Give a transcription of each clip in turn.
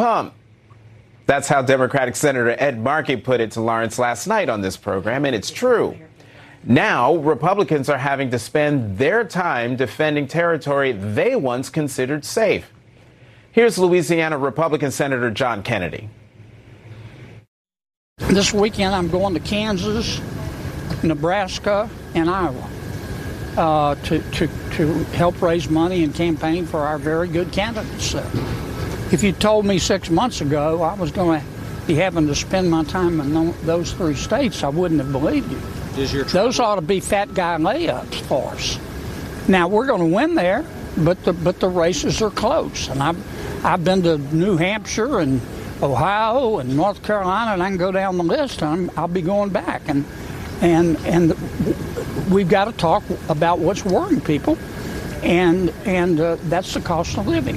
pump. That's how Democratic Senator Ed Markey put it to Lawrence last night on this program, and it's true. Now, Republicans are having to spend their time defending territory they once considered safe. Here's Louisiana Republican Senator John Kennedy. This weekend, I'm going to Kansas, Nebraska, and Iowa to help raise money and campaign for our very good candidates. If you told me 6 months ago I was going to be having to spend my time in those 3 states, I wouldn't have believed you. Those ought to be fat guy layups for us. Now, we're going to win there, but the races are close. And I've been to New Hampshire and Ohio and North Carolina, and I can go down the list, and I'll be going back. And we've got to talk about what's worrying people, and that's the cost of living.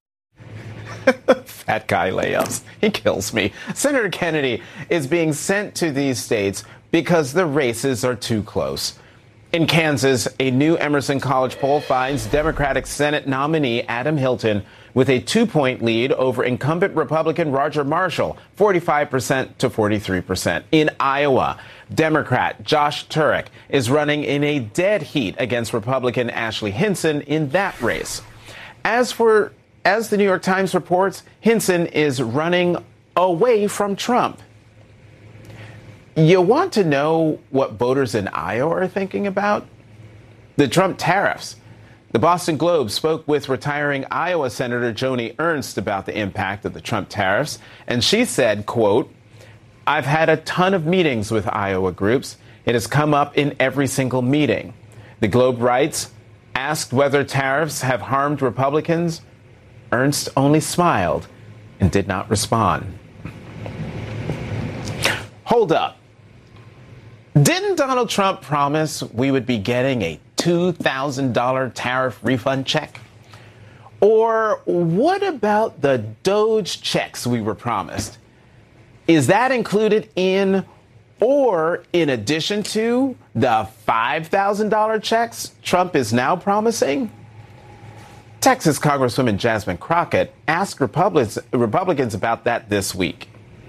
Fat guy layups. He kills me. Senator Kennedy is being sent to these states because the races are too close. In Kansas, a new Emerson College poll finds Democratic Senate nominee Adam Hilton with a 2-point lead over incumbent Republican Roger Marshall, 45% to 43%. In Iowa, Democrat Josh Turek is running in a dead heat against Republican Ashley Hinson in that race. As the New York Times reports, Hinson is running away from Trump. You want to know what voters in Iowa are thinking about? The Trump tariffs. The Boston Globe spoke with retiring Iowa Senator Joni Ernst about the impact of the Trump tariffs, and she said, quote, "I've had a ton of meetings with Iowa groups. It has come up in every single meeting." The Globe writes, asked whether tariffs have harmed Republicans, Ernst only smiled and did not respond. Hold up. Didn't Donald Trump promise we would be getting a $2,000 tariff refund check? Or what about the DOGE checks we were promised? Is that included in or in addition to the $5,000 checks Trump is now promising? Texas Congresswoman Jasmine Crockett asked Republicans about that this week.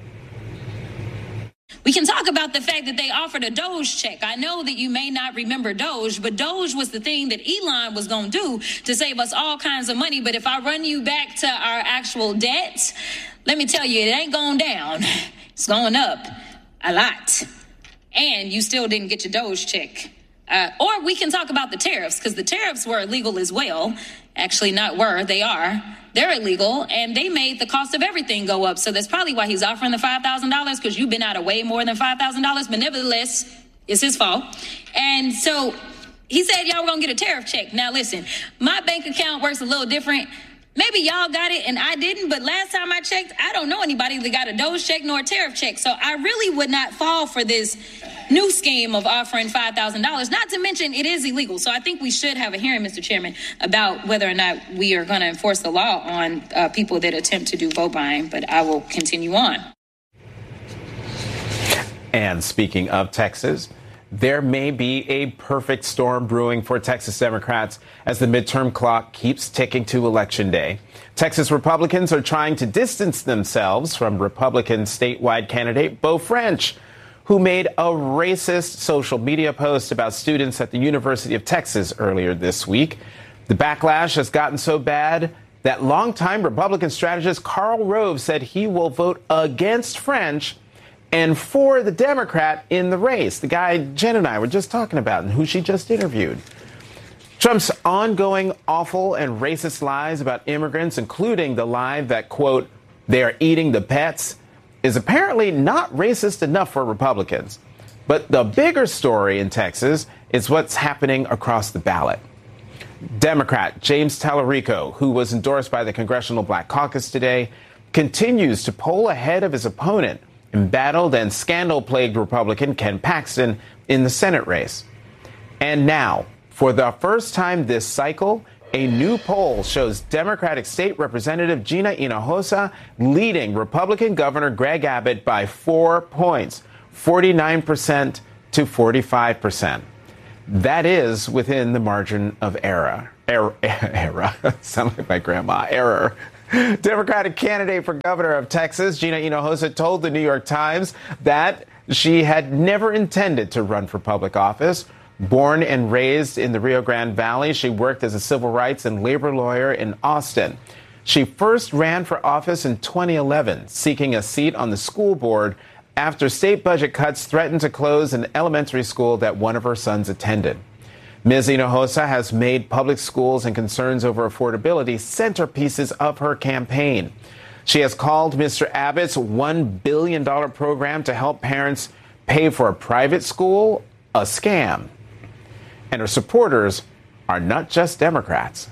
We can talk about the fact that they offered a DOGE check. I know that you may not remember DOGE, but DOGE was the thing that Elon was going to do to save us all kinds of money. But if I run you back to our actual debt, let me tell you, it ain't going down. It's going up a lot. And you still didn't get your DOGE check. Or we can talk about the tariffs, because the tariffs were illegal as well. Actually, not were, they are. They're illegal, and they made the cost of everything go up. So that's probably why he's offering the $5,000, because you've been out of way more than $5,000. But nevertheless, it's his fault. And so he said y'all were going to get a tariff check. Now, listen, my bank account works a little different. Maybe y'all got it and I didn't, but last time I checked, I don't know anybody that got a DOGE check nor a tariff check. So I really would not fall for this new scheme of offering $5,000, not to mention it is illegal. So I think we should have a hearing, Mr. Chairman, about whether or not we are going to enforce the law on people that attempt to do vote buying. But I will continue on. And speaking of Texas, there may be a perfect storm brewing for Texas Democrats as the midterm clock keeps ticking to Election Day. Texas Republicans are trying to distance themselves from Republican statewide candidate Beau French, who made a racist social media post about students at the University of Texas earlier this week. The backlash has gotten so bad that longtime Republican strategist Karl Rove said he will vote against French and for the Democrat in the race, the guy Jen and I were just talking about and who she just interviewed. Trump's ongoing awful and racist lies about immigrants, including the lie that, quote, they are eating the pets, is apparently not racist enough for Republicans. But the bigger story in Texas is what's happening across the ballot. Democrat James Tallarico, who was endorsed by the Congressional Black Caucus today, continues to poll ahead of his opponent, embattled and scandal-plagued Republican Ken Paxton in the Senate race. And now, for the first time this cycle, a new poll shows Democratic State Representative Gina Hinojosa leading Republican Governor Greg Abbott by 4 points, 49% to 45%. That is within the margin of error. Sound like my grandma. Error. Democratic candidate for governor of Texas, Gina Hinojosa, told the New York Times that she had never intended to run for public office. Born and raised in the Rio Grande Valley, she worked as a civil rights and labor lawyer in Austin. She first ran for office in 2011, seeking a seat on the school board after state budget cuts threatened to close an elementary school that one of her sons attended. Ms. Hinojosa has made public schools and concerns over affordability centerpieces of her campaign. She has called Mr. Abbott's $1 billion program to help parents pay for a private school a scam. And her supporters are not just Democrats.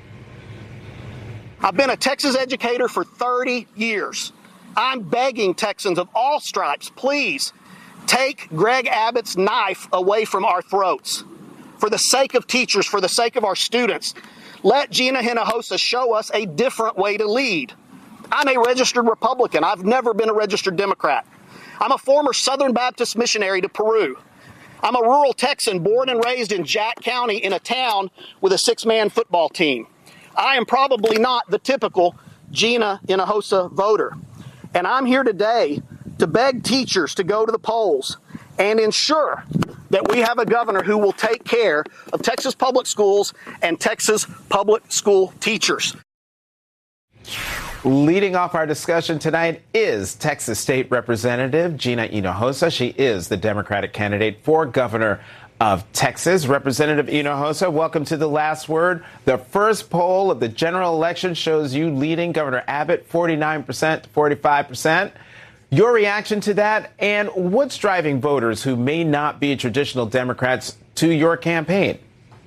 I've been a Texas educator for 30 years. I'm begging Texans of all stripes, please take Greg Abbott's knife away from our throats. For the sake of teachers, for the sake of our students, let Gina Hinojosa show us a different way to lead. I'm a registered Republican. I've never been a registered Democrat. I'm a former Southern Baptist missionary to Peru. I'm a rural Texan born and raised in Jack County in a town with a 6-man football team. I am probably not the typical Gina Hinojosa voter. And I'm here today to beg teachers to go to the polls and ensure that we have a governor who will take care of Texas public schools and Texas public school teachers. Leading off our discussion tonight is Texas State Representative Gina Hinojosa. She is the Democratic candidate for governor of Texas. Representative Hinojosa, welcome to The Last Word. The first poll of the general election shows you leading Governor Abbott 49% to 45%. Your reaction to that, and what's driving voters who may not be traditional Democrats to your campaign?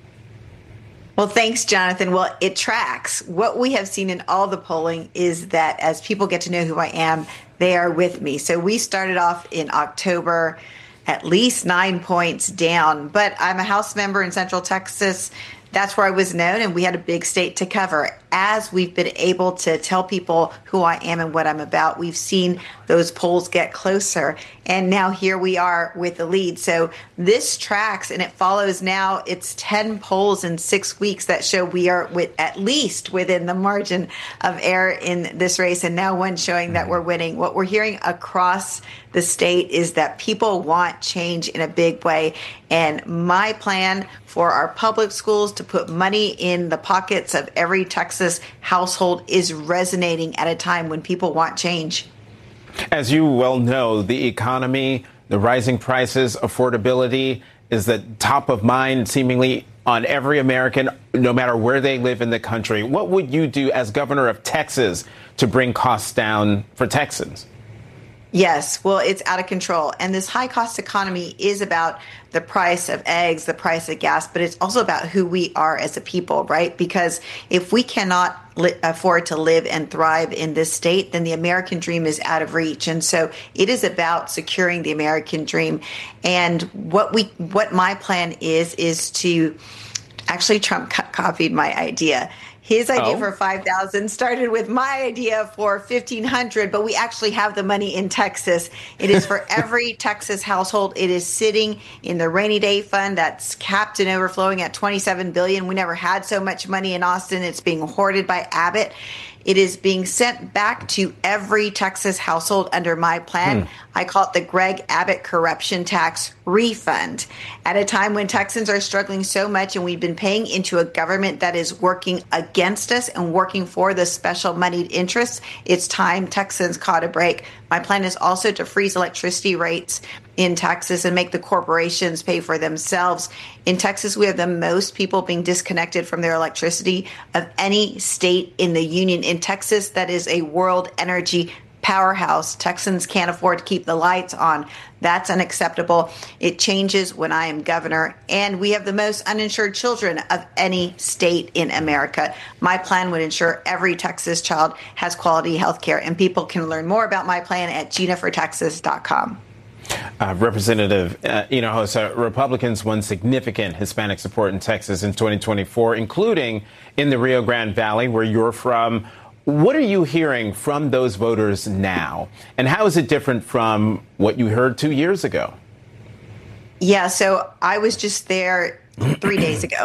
Well, thanks, Jonathan. Well, it tracks. What we have seen in all the polling is that as people get to know who I am, they are with me. So we started off in October at least 9 points down, but I'm a House member in Central Texas. That's where I was known, and we had a big state to cover. As we've been able to tell people who I am and what I'm about, we've seen those polls get closer. And now here we are with the lead. So this tracks, and it follows now. It's 10 polls in 6 weeks that show we are at least within the margin of error in this race, and now one showing that we're winning. What we're hearing across the state is that people want change in a big way. And my plan for our public schools to put money in the pockets of every Texas household is resonating at a time when people want change. As you well know, the economy, the rising prices, affordability is the top of mind seemingly on every American, no matter where they live in the country. What would you do as governor of Texas to bring costs down for Texans? Yes, well, it's out of control. And this high cost economy is about the price of eggs, the price of gas, but it's also about who we are as a people, right? Because if we cannot afford to live and thrive in this state, then the American dream is out of reach. And so it is about securing the American dream. And what my plan is to actually Trump copied my idea. His idea for 5,000 started with my idea for 1,500, but we actually have the money in Texas. It is for every Texas household. It is sitting in the rainy day fund that's capped and overflowing at $27 billion. We never had so much money in Austin. It's being hoarded by Abbott. It is being sent back to every Texas household under my plan. I call it the Greg Abbott corruption tax refund. At a time when Texans are struggling so much and we've been paying into a government that is working against us and working for the special moneyed interests, it's time Texans caught a break. My plan is also to freeze electricity rates in Texas and make the corporations pay for themselves. In Texas, we have the most people being disconnected from their electricity of any state in the union. In Texas, that is a world energy powerhouse. Texans can't afford to keep the lights on. That's unacceptable. It changes when I am governor. And we have the most uninsured children of any state in America. My plan would ensure every Texas child has quality health care. And people can learn more about my plan at ginafortexas.com. Representative Hinojosa, Republicans won significant Hispanic support in Texas in 2024, including in the Rio Grande Valley, where you're from. What are you hearing from those voters now? And how is it different from what you heard 2 years ago? Yeah, so I was just there 3 days ago.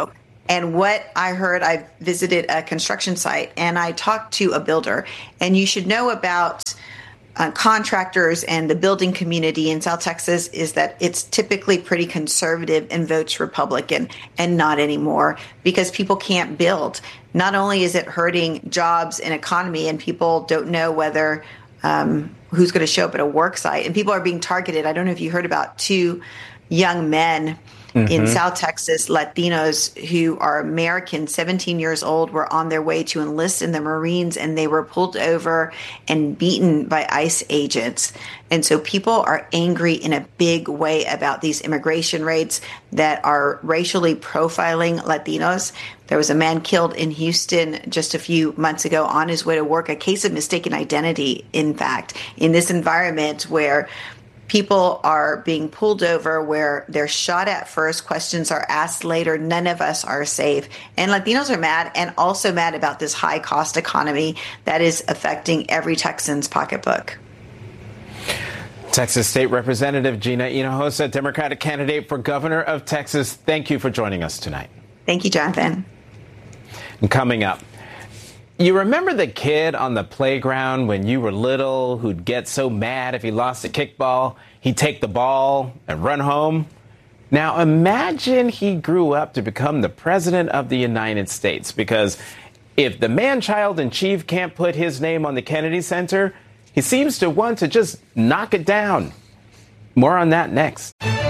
And what I heard, I visited a construction site and I talked to a builder, and you should know about contractors and the building community in South Texas is that it's typically pretty conservative and votes Republican, and not anymore, because people can't build. Not only is it hurting jobs and economy, and people don't know whether who's going to show up at a work site, and people are being targeted. I don't know if you heard about 2 young men in South Texas, Latinos who are American, 17 years old, were on their way to enlist in the Marines, and they were pulled over and beaten by ICE agents. And so people are angry in a big way about these immigration raids that are racially profiling Latinos. There was a man killed in Houston just a few months ago on his way to work, a case of mistaken identity, in fact, in this environment where people are being pulled over, where they're shot at first, questions are asked later. None of us are safe. And Latinos are mad, and also mad about this high cost economy that is affecting every Texan's pocketbook. Texas State Representative Gina Hinojosa, Democratic candidate for governor of Texas. Thank you for joining us tonight. Thank you, Jonathan. And coming up, you remember the kid on the playground when you were little who'd get so mad if he lost a kickball, he'd take the ball and run home? Now imagine he grew up to become the president of the United States, because if the man-child in chief can't put his name on the Kennedy Center, he seems to want to just knock it down. More on that next.